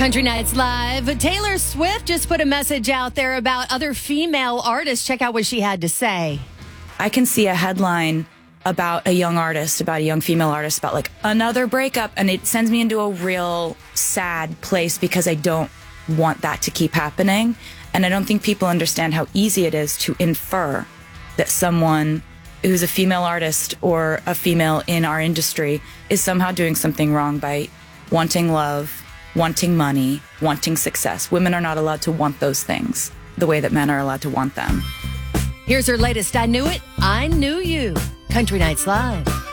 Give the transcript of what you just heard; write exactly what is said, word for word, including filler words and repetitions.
Country Nights Live. Taylor Swift just put a message out there about other female artists. Check out what she had to say. I can see a headline about a young artist, about a young female artist, about like another breakup, and it sends me into a real sad place because I don't want that to keep happening. And I don't think people understand how easy it is to infer that someone who's a female artist or a female in our industry is somehow doing something wrong by wanting love, wanting money, wanting success. Women are not allowed to want those things the way that men are allowed to want them. Here's her latest I Knew It, I Knew You. Country Nights Live.